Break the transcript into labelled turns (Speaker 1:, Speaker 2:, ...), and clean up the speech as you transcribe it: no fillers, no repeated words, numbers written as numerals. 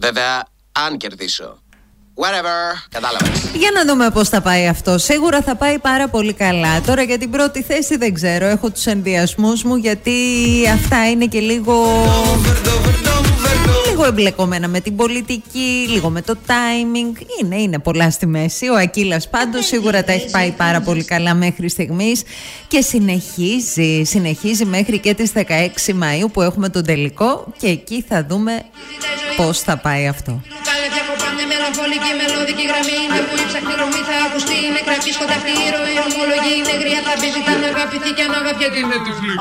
Speaker 1: Βέβαια, αν κερδίσω. Whatever, κατάλαβες.
Speaker 2: Για να δούμε πώς θα πάει αυτό. Σίγουρα θα πάει πάρα πολύ καλά. Τώρα για την πρώτη θέση δεν ξέρω. Έχω τους ενδιασμούς μου, γιατί αυτά είναι και λίγο εμπλεκόμενα με την πολιτική, λίγο με το timing. Είναι πολλά στη μέση. Ο Ακύλας πάντως σίγουρα τα έχει πάει πάρα πολύ καλά μέχρι στιγμής και συνεχίζει μέχρι και τις 16 Μαΐου που έχουμε τον τελικό, και εκεί θα δούμε πώς θα πάει αυτό.
Speaker 3: Μια μελαγχολική μελωδική γραμμή είναι που η ψάχνη ρομή θα ακουστεί. Είναι κραπή σκοταφτή η ροή, ομολογεί είναι γρία, θα μπει, ζητάνε αγαπηθεί και αν αγαπιέται είναι τυφλή.